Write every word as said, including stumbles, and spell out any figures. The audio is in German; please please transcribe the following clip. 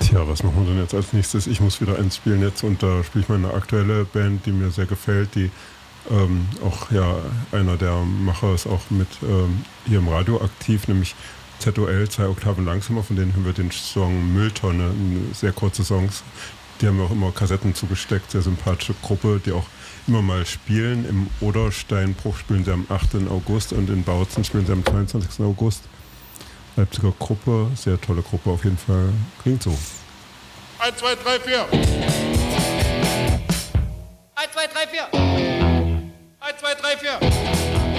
Tja, was machen wir denn jetzt als nächstes? Ich muss wieder eins spielen jetzt und da spiele ich meine aktuelle Band, die mir sehr gefällt, die ähm, auch ja einer der Macher ist auch mit ähm, hier im Radio aktiv, nämlich Z O L, zwei Oktaven langsamer, von denen hören wir den Song Mülltonne, sehr kurze Songs. Die haben mir auch immer Kassetten zugesteckt, sehr sympathische Gruppe, die auch immer mal spielen. Im Odersteinbruch spielen sie am achten August und in Bautzen spielen sie am zweiundzwanzigsten August. Leipziger Gruppe, sehr tolle Gruppe auf jeden Fall. Klingt so. eins, zwei, drei, vier. eins, zwei, drei, vier. eins, zwei, drei, vier.